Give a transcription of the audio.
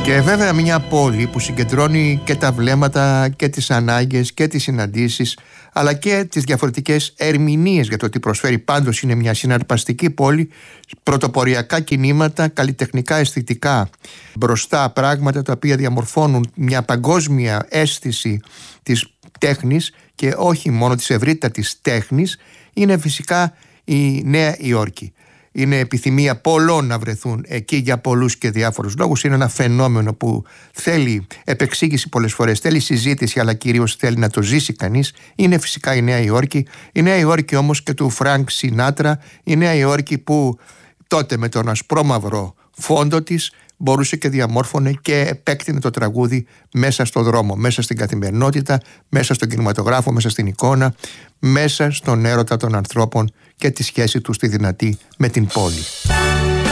Και βέβαια μια πόλη που συγκεντρώνει και τα βλέμματα και τις ανάγκες και τις συναντήσεις, αλλά και τις διαφορετικές ερμηνείες για το τι προσφέρει. Πάντως είναι μια συναρπαστική πόλη, πρωτοποριακά κινήματα, καλλιτεχνικά, αισθητικά μπροστά, πράγματα τα οποία διαμορφώνουν μια παγκόσμια αίσθηση της τέχνης και όχι μόνο της ευρύτατης τέχνης. Είναι φυσικά η Νέα Υόρκη. Είναι επιθυμία πολλών να βρεθούν εκεί για πολλούς και διάφορους λόγους. Είναι ένα φαινόμενο που θέλει επεξήγηση πολλές φορές, θέλει συζήτηση, αλλά κυρίως θέλει να το ζήσει κανείς. Είναι φυσικά η Νέα Υόρκη. Η Νέα Υόρκη όμως και του Φρανκ Σινάτρα. Η Νέα Υόρκη που τότε με τον ασπρόμαυρο φόντο της μπορούσε και διαμόρφωνε και επέκτηνε το τραγούδι μέσα στο δρόμο, μέσα στην καθημερινότητα, μέσα στον κινηματογράφο, μέσα στην εικόνα, μέσα στον έρωτα των ανθρώπων και τη σχέση του στη δυνατή με την πόλη.